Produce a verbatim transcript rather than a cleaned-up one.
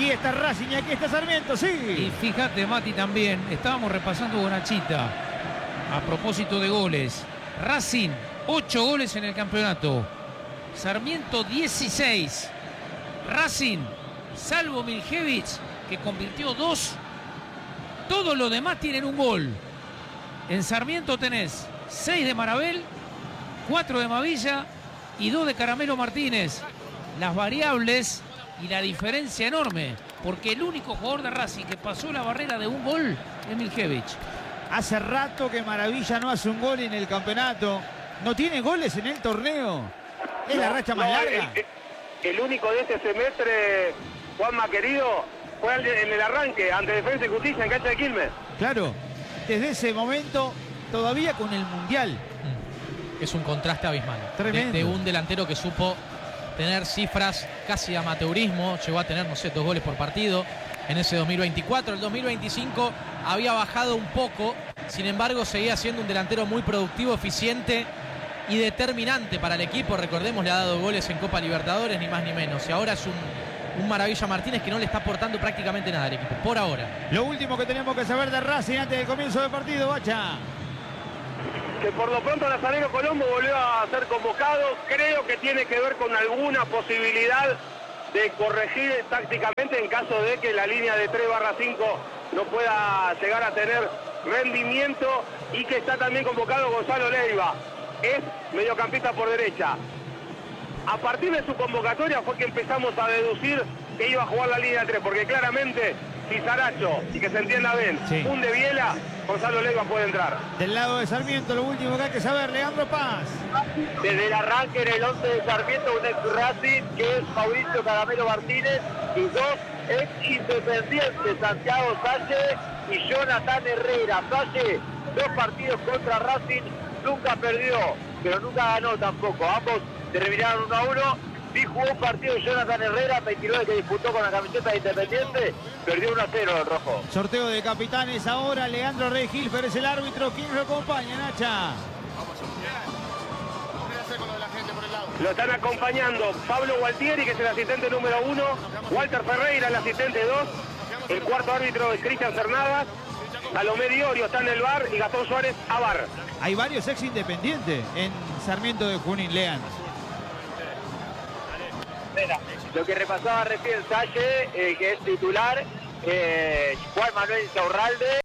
Aquí está Racing y aquí está Sarmiento, sí. Y fíjate, Mati, también, estábamos repasando Bonachita a propósito de goles. Racing, ocho goles en el campeonato. Sarmiento, dieciséis. Racing, salvo Miljevich, que convirtió dos, todos los demás tienen un gol. En Sarmiento tenés seis de Marabel, cuatro de Mavilla y dos de Caramelo Martínez. Las variables y la diferencia enorme, porque el único jugador de Racing que pasó la barrera de un gol es Miljevich. Hace rato que Maravilla no hace un gol en el campeonato. No tiene goles en el torneo. Es no, la racha más no, larga. El, el único de este semestre, Juanma querido, fue en el arranque ante Defensa y Justicia en cancha de Quilmes. Claro, desde ese momento todavía con el Mundial. Es un contraste abismal. Tremendo. De, de un delantero que supo tener cifras casi de amateurismo, llegó a tener, no sé, dos goles por partido en ese dos mil veinticuatro. El dos mil veinticinco había bajado un poco, sin embargo seguía siendo un delantero muy productivo, eficiente y determinante para el equipo. Recordemos, le ha dado goles en Copa Libertadores, ni más ni menos, y ahora es un, un Maravilla Martínez que no le está aportando prácticamente nada al equipo, por ahora. Lo último que tenemos que saber de Racing antes del comienzo del partido, Bacha. Que por lo pronto Nazareno Colombo volvió a ser convocado. Creo que tiene que ver con alguna posibilidad de corregir tácticamente en caso de que la línea de tres barra cinco no pueda llegar a tener rendimiento, y que está también convocado Gonzalo Leiva. Es mediocampista por derecha. A partir de su convocatoria fue que empezamos a deducir que iba a jugar la línea tres, porque claramente Cizaracho, y que se entienda bien, sí, un de Biela, Gonzalo Leiva puede entrar. Del lado de Sarmiento, lo último que hay que saber, Leandro Paz. Desde el arranque en el once de Sarmiento, un ex Racing, que es Mauricio Caramelo Martínez, y dos ex independientes, Santiago Salle y Jonathan Herrera. Salle, dos partidos contra Racing, nunca perdió, pero nunca ganó tampoco. Ambos terminaron uno a uno. Sí jugó un partido Jonathan Herrera, veintinueve, que disputó con la camiseta de Independiente, perdió uno a cero el rojo. Sorteo de capitanes ahora, Leandro Rey Gilfer es el árbitro. ¿Quién lo acompaña, Nacha? Lo están acompañando Pablo Gualtieri, que es el asistente número uno, Walter Ferreira, el asistente dos, el cuarto árbitro es Cristian Cernadas, Salomé Diorio está en el bar y Gastón Suárez a bar. Hay varios ex independientes en Sarmiento de Junín, Lean. Lo que repasaba recién Salle, eh, que es titular, eh, Juan Manuel Insaurralde,